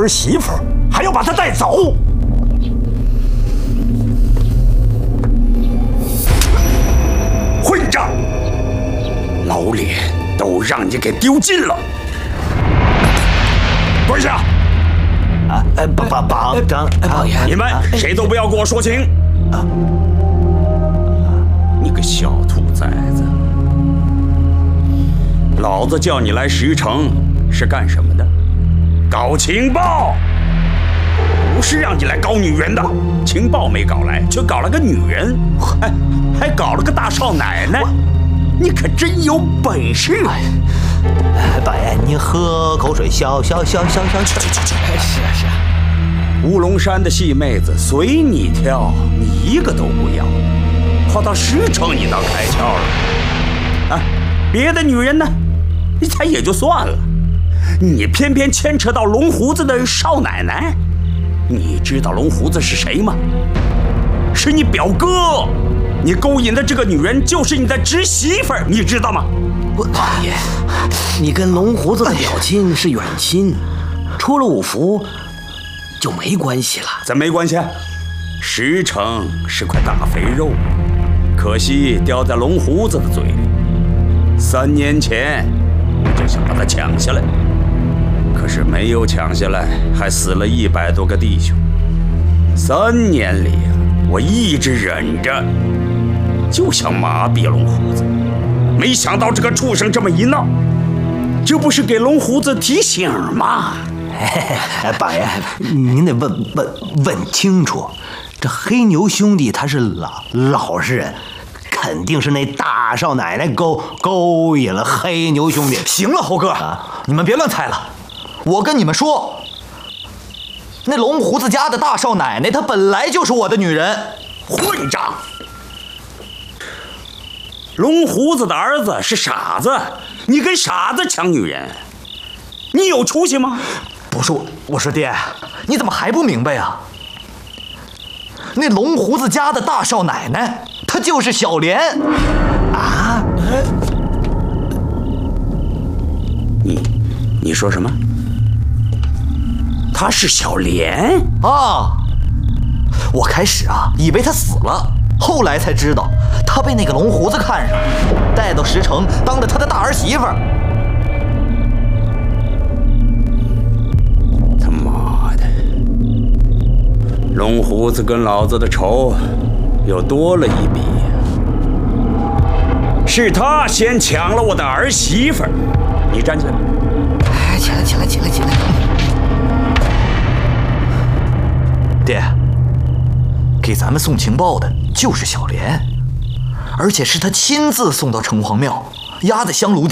儿媳妇，还要把她带走。混账！老脸都让你给丢尽了。跪下！ 榜爷， 你们谁都不要跟我说情。你个小兔崽子！老子叫你来石城是干什么的？搞情报，不是让你来搞女人的。情报没搞来，却搞了个女人，还搞了个大少奶奶。你可真有本事！ 榜爷，您喝口水消气。是啊。 乌龙山的细妹子随你挑，你一个都不要，跑到石城你倒开窍了。别的女人呢，才也就算了，你偏偏牵扯到龙胡子的少奶奶。你知道龙胡子是谁吗？是你表哥。你勾引的这个女人就是你的侄媳妇儿，你知道吗？ 王爷，你跟龙胡子的表亲是远亲，出了五福就没关系了。 怎么没关系？石城是块大肥肉，可惜掉在龙胡子的嘴里。3年前我就想把他抢下来，可是没有抢下来，还死了100多个弟兄。3年里我一直忍着，就想麻痹龙胡子，没想到这个畜生这么一闹，这不是给龙胡子提醒吗？ 榜爷，您得问清楚，这黑牛兄弟他是老实人，肯定是那大少奶奶勾引了黑牛兄弟。 行了，猴哥，你们别乱猜了。我跟你们说，那龙胡子家的大少奶奶，她本来就是我的女人。 混账！龙胡子的儿子是傻子，你跟傻子抢女人，你有出息吗？ 不是我说爹，你怎么还不明白呀？那龙胡子家的大少奶奶，她就是小莲啊！ 你说什么？她是小莲啊！我开始以为她死了，后来才知道她被那个龙胡子看上，带到石城当了他的大儿媳妇儿。 龙胡子跟老子的仇又多了一笔，是他先抢了我的儿媳妇儿。你站起来！ 起来！ 爹，给咱们送情报的就是小莲，而且是他亲自送到城隍庙，压在香炉底。